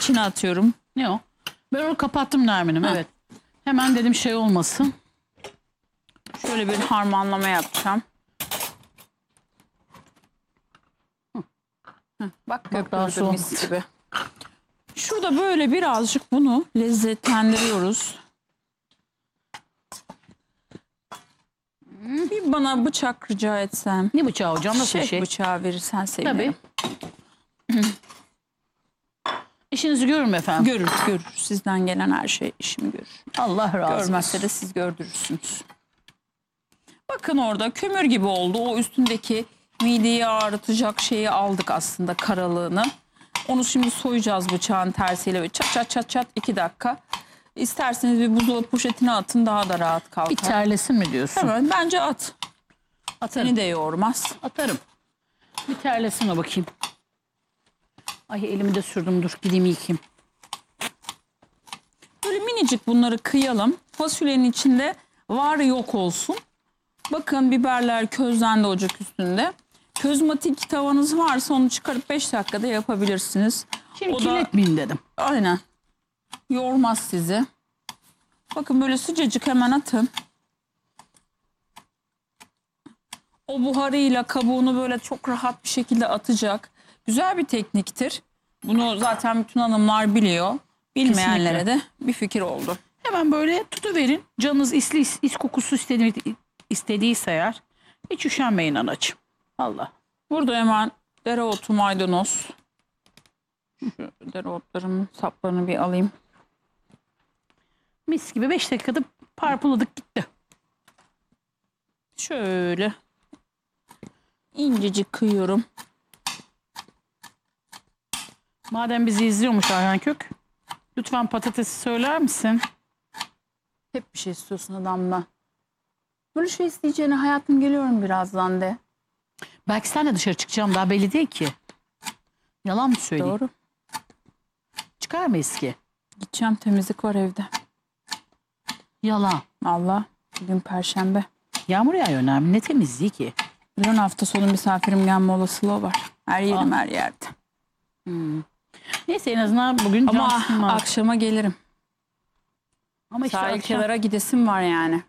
içine atıyorum. Ne o? Ben onu kapattım Nermin'im, evet. Hemen dedim şey olmasın. Şöyle bir harmanlama yapacağım. Bak daha köpürdü soğuk. mis gibi. Şurada böyle birazcık bunu lezzetlendiriyoruz. Bir bana bıçak rica etsem. Ne bıçağı hocam? Nasıl bir şey? Bıçağı verirsen sevinirim. Tabii. İşinizi görürüm efendim. Görür, görür. Sizden gelen her şey işimi görür. Allah razı olsun. Görmezse de siz gördürürsünüz. Bakın orada kömür gibi oldu. O üstündeki mideyi ağrıtacak şeyi aldık aslında, karalığını. Onu şimdi soyacağız bıçağın tersiyle ve çat çat çat çat 2 dakika. İsterseniz bir buzdolabı poşetine atın, daha da rahat kalkar. Bir terlesin mi diyorsun? Hemen bence at. Atarım. Seni de yormaz. Atarım. Bir terlesin o bakayım. Ay elimi de sürdüm, dur gideyim yıkayayım. Böyle minicik bunları kıyalım. Fasulyenin içinde var yok olsun. Bakın biberler közlendi ocak üstünde. Közmatik tavanız varsa onu çıkarıp 5 dakikada yapabilirsiniz. Şimdi O da kirletmeyeyim dedim. aynen yormaz sizi. Bakın böyle sıcacık hemen atın. O buharıyla kabuğunu böyle çok rahat bir şekilde atacak. Güzel bir tekniktir. Bunu zaten bütün hanımlar biliyor. Bilmeyenlere de bir fikir oldu. Hemen böyle tutuverin. Canınız is kokusu istediyse eğer. Hiç üşenmeyin anacığım. Allah. Burada hemen dereotu, maydanoz. Şu dereotlarımın saplarını bir alayım. Mis gibi 5 dakikada parpuladık gitti. Şöyle incecik kıyıyorum. Madem bizi izliyormuş Ayhan Kök, lütfen patatesi söyler misin? Hep bir şey istiyorsun adamla. Böyle şey isteyeceğine hayatım geliyorum birazdan de. Belki sen de dışarı çıkacağım, daha belli değil ki. Yalan mı söyleyeyim? Doğru. Çıkar mıyız ki? Gideceğim, temizlik var evde. Yalan. Allah, bugün Perşembe. Yağmur yağıyor önemli. Ne temizliği ki? Bugün hafta sonu misafirim gelme olasılığı var. Her yerim her yerde. Neyse en azından bugün Ama can sıkılmaz. akşama gelirim. Ama işte Sahil akşam. kenara gidesim var yani.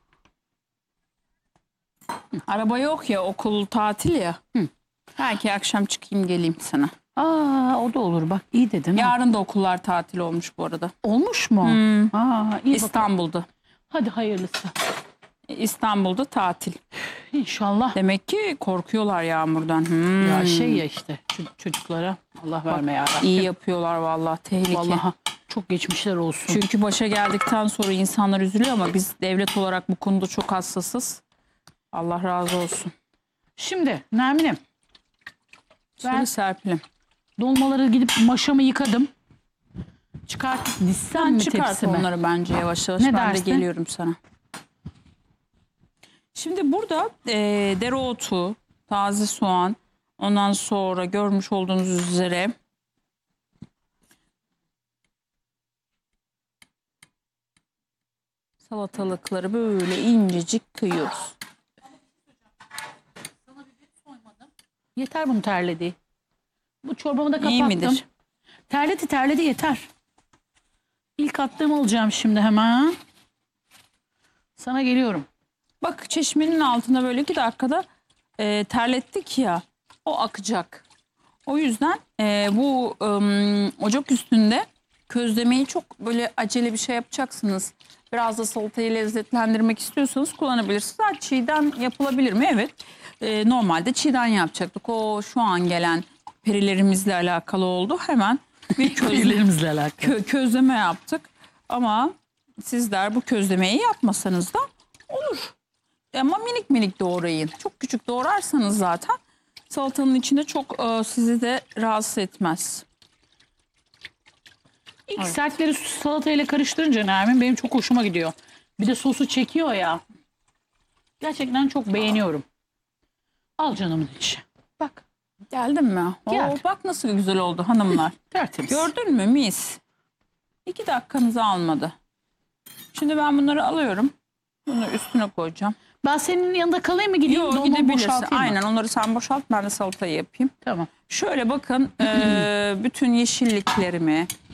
Araba yok ya, okul tatil ya. Belki akşam çıkayım geleyim sana. Aa, o da olur bak, iyi dedin. Yarın da okullar tatil olmuş bu arada. Olmuş mu? Aa, iyi bak. İstanbul'da. Hadi hayırlısı. İstanbul'da tatil. İnşallah. Demek ki korkuyorlar yağmurdan. Ya şey ya işte çocuklara Allah verme ya Rabbim. İyi yapıyorlar vallahi, tehlike. Vallahi çok geçmişler olsun. Çünkü başa geldikten sonra insanlar üzülüyor ama biz devlet olarak bu konuda çok hassasız. Allah razı olsun. Şimdi Nermin'im, Söyle Serpil'im. dolmaları gidip maşamı yıkadım. Çıkartıp dizsem Sen mi çıkart tepsime? onları bence yavaş yavaş. Ne Ben dersin? de geliyorum sana. Şimdi burada dereotu, taze soğan, ondan sonra görmüş olduğunuz üzere salatalıkları böyle incecik kıyıyoruz. Yeter bunu terledi. Bu çorbamı da kapattım. İyi midir? Terledi yeter. İlk attığımı alacağım şimdi hemen. Sana geliyorum. Bak çeşmenin altında böyle 2 dakikada terlettik ya, o akacak. O yüzden bu ocak üstünde közlemeyi çok böyle acele bir şey yapacaksınız. Biraz da salatayı lezzetlendirmek istiyorsanız kullanabilirsiniz. Ha, çiğden yapılabilir mi? Evet. Normalde çiğden yapacaktık. O şu an gelen perilerimizle alakalı oldu. Hemen bir Perilerimizle alakalı. közleme yaptık. Ama sizler bu közlemeyi yapmasanız da olur. Ama minik minik doğrayın. Çok küçük doğrarsanız zaten salatanın içinde çok sizi de rahatsız etmez. İlk sertleri salatayla karıştırınca Nermin benim çok hoşuma gidiyor. Bir de sosu çekiyor ya. Gerçekten çok beğeniyorum. Al canımın içi. Bak. Geldin mi? Geldim. Bak nasıl güzel oldu hanımlar. Tertemiz. Gördün mü mis? 2 dakikanızı almadı. Şimdi ben bunları alıyorum. Bunu üstüne koyacağım. Ben senin yanında kalayım mı, gideyim? Yok, Dolma gidebilirsin. boşaltayım mı? Aynen, onları sen boşalt, ben de salatayı yapayım. Tamam. Şöyle bakın bütün yeşilliklerimi,